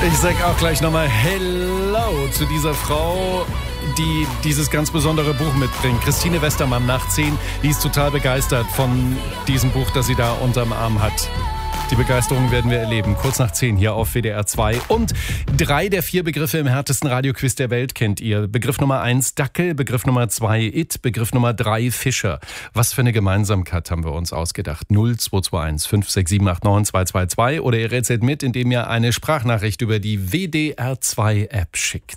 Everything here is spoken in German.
Ich sag auch gleich nochmal Hello zu dieser Frau, die dieses ganz besondere Buch mitbringt. Christine Westermann nach 10, die ist total begeistert von diesem Buch, das sie da unterm Arm hat. Die Begeisterung werden wir erleben. Kurz nach 10 hier auf WDR 2. Und 3 der 4 Begriffe im härtesten Radioquiz der Welt kennt ihr. Begriff Nummer 1 Dackel, Begriff Nummer 2 It, Begriff Nummer 3 Fischer. Was für eine Gemeinsamkeit haben wir uns ausgedacht? 0221 56789 222 oder ihr rätselt mit, indem ihr eine Sprachnachricht über die WDR 2 App schickt.